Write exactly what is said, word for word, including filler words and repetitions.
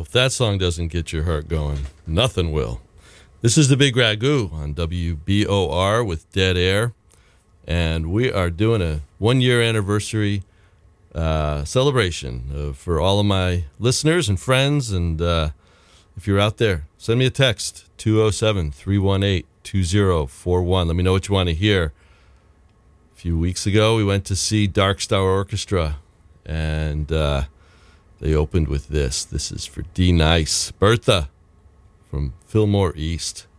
If that song doesn't get your heart going, nothing will. This is the Big Ragu on W B O R with Dead Air, and we are doing a one-year anniversary uh, celebration uh, for all of my listeners and friends. And uh, if you're out there, send me a text, two oh seven, three one eight, two oh four one. Let me know what you want to hear. A few weeks ago, we went to see Dark Star Orchestra, and uh, they opened with this. This is for D Nice, Bertha from Fillmore East.